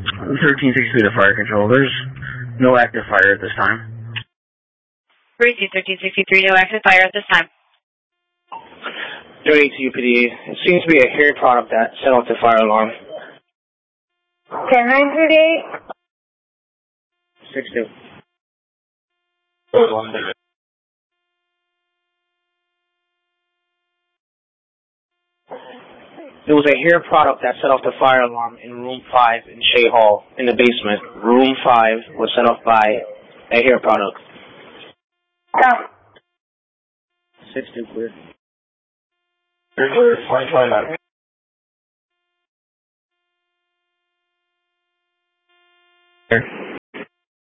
1363 to fire control. There's no active fire at this time. Receive 1363, no active fire at this time. 38 to UPD. It seems to be a hair product that set off the fire alarm. 10938. 62. There was a hair product that set off the fire alarm in room 5 in Shea Hall in the basement. Room 5 was set off by a hair product. Stop. 62 clear. Clear.